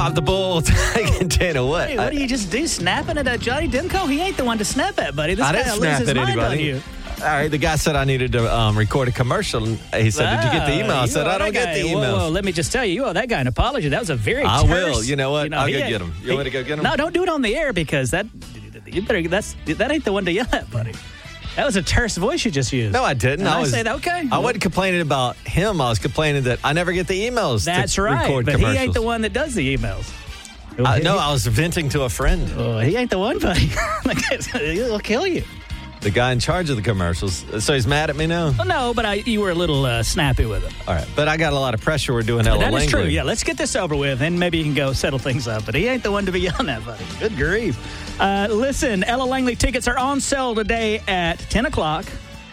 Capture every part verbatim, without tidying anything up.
Off the bull, taking ten away. Hey, what do you just do? Snapping at uh, Johnny Demko? He ain't the one to snap at, buddy. This I guy didn't will snap lose his at mind anybody. on you. All right, the guy said I needed to um, record a commercial. And he said, "Did you get the email?" I said, "I don't get the emails." Whoa, whoa, let me just tell you, you owe that guy an apology. That was a very I terse, will. You know what? I'll he go ain't- get him. You he- want me to go get him? No, don't do it on the air because that you better. That's that ain't the one to yell at, buddy. That was a terse voice you just used. No, I didn't. And I I, was say that okay. I wasn't complaining about him. I was complaining that I never get the emails. That's to right, record but he commercials. ain't the one that does the emails. Uh, no, I was venting to a friend. Oh, he ain't the one, buddy. He'll kill you. The guy in charge of the commercials. So he's mad at me now? Well, no, but I, you were a little uh, snappy with him. All right. But I got a lot of pressure. We're doing Ella That Langley. is true. Yeah, let's get this over with, and maybe you can go settle things up. But he ain't the one to be yelling at, buddy. Good grief. Uh, listen, Ella Langley tickets are on sale today at ten o'clock.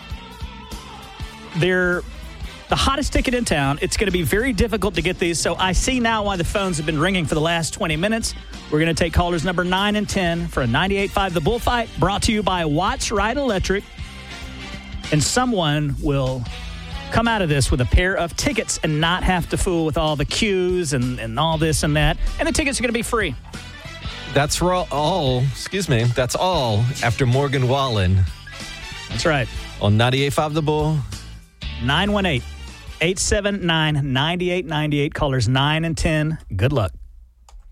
They're the hottest ticket in town. It's going to be very difficult to get these, so I see now why the phones have been ringing for the last twenty minutes. We're going to take callers number nine and ten for a ninety-eight point five The Bullfight, brought to you by Watts Ride Electric. And someone will come out of this with a pair of tickets and not have to fool with all the queues and, and all this and that. And the tickets are going to be free. That's all, all, excuse me, that's all after Morgan Wallen That's right. on ninety-eight point five The Bull. nine one eight, eight seven nine, nine eight nine eight. Callers nine and ten. Good luck.